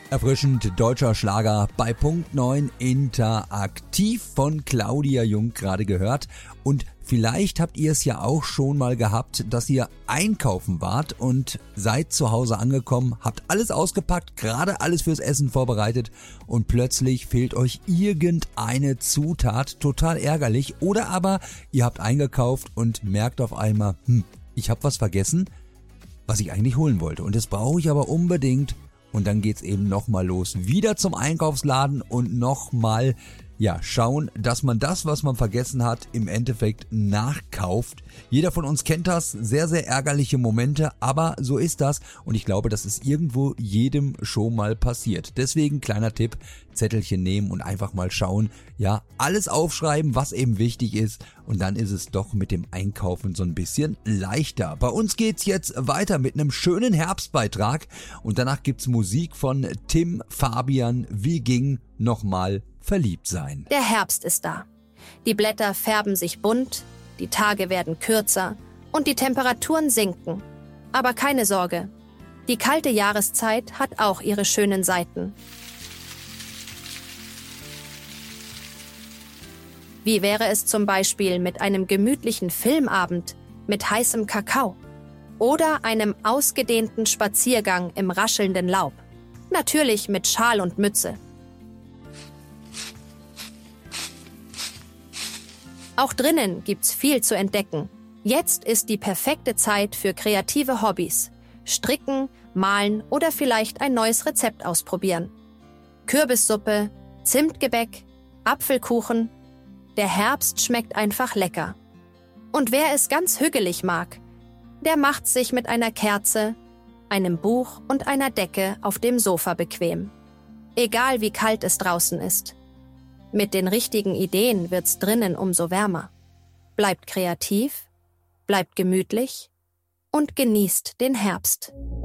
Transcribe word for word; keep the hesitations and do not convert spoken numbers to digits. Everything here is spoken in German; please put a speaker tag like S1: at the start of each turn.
S1: Erfrischend deutscher Schlager bei Punkt neun interaktiv von Claudia Jung gerade gehört. Und vielleicht habt ihr es ja auch schon mal gehabt, dass ihr einkaufen wart und seid zu Hause angekommen, habt alles ausgepackt, gerade alles fürs Essen vorbereitet und plötzlich fehlt euch irgendeine Zutat, total ärgerlich. Oder aber ihr habt eingekauft und merkt auf einmal, hm, ich habe was vergessen, was ich eigentlich holen wollte. Und das brauche ich aber unbedingt. Und dann geht's eben nochmal los. Wieder zum Einkaufsladen und nochmal, ja, schauen, dass man das, was man vergessen hat, im Endeffekt nachkauft. Jeder von uns kennt das, sehr, sehr ärgerliche Momente, aber so ist das. Und ich glaube, das ist irgendwo jedem schon mal passiert. Deswegen, kleiner Tipp, Zettelchen nehmen und einfach mal schauen, ja, alles aufschreiben, was eben wichtig ist. Und dann ist es doch mit dem Einkaufen so ein bisschen leichter. Bei uns geht's jetzt weiter mit einem schönen Herbstbeitrag. Und danach gibt's Musik von Tim Fabian. Wie ging nochmal verliebt sein?
S2: Der Herbst ist da. Die Blätter färben sich bunt, die Tage werden kürzer und die Temperaturen sinken. Aber keine Sorge, die kalte Jahreszeit hat auch ihre schönen Seiten. Wie wäre es zum Beispiel mit einem gemütlichen Filmabend mit heißem Kakao oder einem ausgedehnten Spaziergang im raschelnden Laub? Natürlich mit Schal und Mütze. Auch drinnen gibt's viel zu entdecken. Jetzt ist die perfekte Zeit für kreative Hobbys. Stricken, malen oder vielleicht ein neues Rezept ausprobieren. Kürbissuppe, Zimtgebäck, Apfelkuchen. Der Herbst schmeckt einfach lecker. Und wer es ganz hügelig mag, der macht sich mit einer Kerze, einem Buch und einer Decke auf dem Sofa bequem. Egal wie kalt es draußen ist. Mit den richtigen Ideen wird's drinnen umso wärmer. Bleibt kreativ, bleibt gemütlich und genießt den Herbst.